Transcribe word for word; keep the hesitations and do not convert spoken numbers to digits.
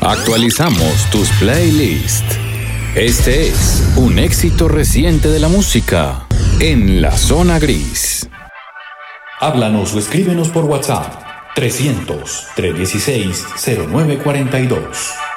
Actualizamos tus playlists. Este es un éxito reciente de la música en la zona gris. Háblanos o escríbenos por WhatsApp trescientos, trescientos dieciséis, cero nueve cuarenta y dos.